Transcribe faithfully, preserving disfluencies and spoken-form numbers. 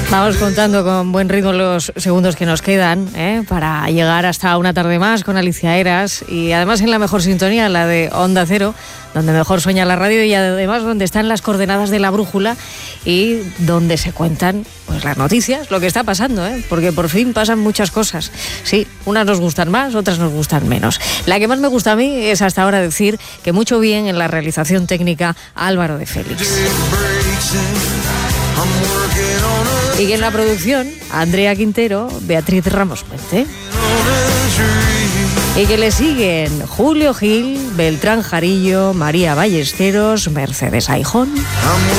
Vamos contando con buen ritmo los segundos que nos quedan, ¿eh? Para llegar hasta una tarde más con Alicia Eras y además en la mejor sintonía, la de Onda Cero, donde mejor sueña la radio y además donde están las coordenadas de la brújula y donde se cuentan pues las noticias, lo que está pasando, ¿eh? Porque por fin pasan muchas cosas. Sí, unas nos gustan más, otras nos gustan menos. La que más me gusta a mí es hasta ahora decir que mucho bien en la realización técnica Álvaro de Félix. Y que en la producción, Andrea Quintero, Beatriz Ramos Puente. Y que le siguen Julio Gil, Beltrán Jarillo, María Ballesteros, Mercedes Aijón.